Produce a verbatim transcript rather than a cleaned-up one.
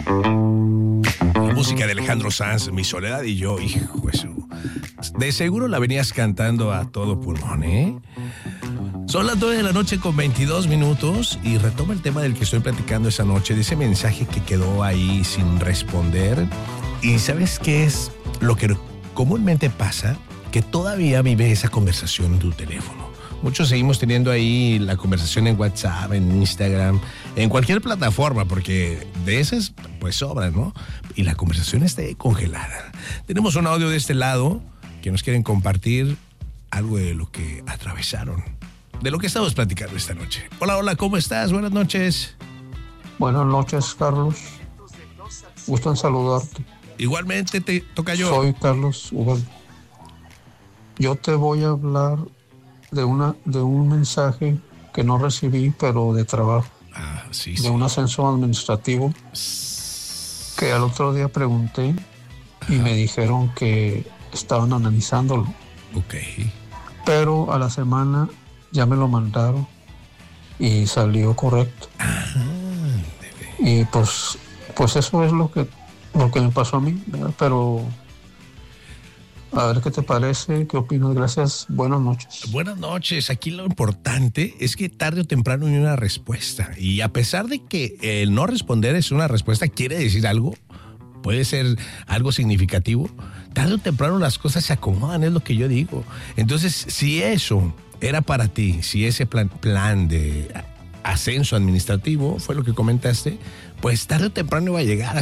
La música de Alejandro Sanz, Mi Soledad y Yo, hijo eso. De seguro la venías cantando a todo pulmón, ¿eh? Son las nueve de la noche con veintidós minutos y retoma el tema del que estoy platicando esa noche, de ese mensaje que quedó ahí sin responder. ¿Y sabes qué es lo que comúnmente pasa? Que todavía vive esa conversación en tu teléfono. Muchos seguimos teniendo ahí la conversación en WhatsApp, en Instagram, en cualquier plataforma, porque de esas pues sobran, ¿no? Y la conversación está ahí congelada. Tenemos un audio de este lado que nos quieren compartir algo de lo que atravesaron, de lo que estamos platicando esta noche. Hola, hola, ¿cómo estás? Buenas noches. Buenas noches, Carlos. Gusto en saludarte. Igualmente te toca yo. Soy Carlos Ubaldo. Yo te voy a hablar de una de un mensaje que no recibí, pero de trabajo. Ah, sí, de sí. un ascenso administrativo que al otro día pregunté y me dijeron que estaban analizándolo. Ok. Pero a la semana ya me lo mandaron y salió correcto. Ah, y pues, pues eso es lo que, lo que me pasó a mí, ¿verdad? Pero a ver qué te parece, qué opinas. Gracias, buenas noches. buenas noches. Aquí lo importante es que tarde o temprano hay una respuesta. Y a pesar de que el no responder es una respuesta, quiere decir algo, puede ser algo significativo, tarde o temprano las cosas se acomodan, es lo que yo digo. Entonces, si eso era para ti, si ese plan, plan de ascenso administrativo fue lo que comentaste, pues tarde o temprano iba a llegar.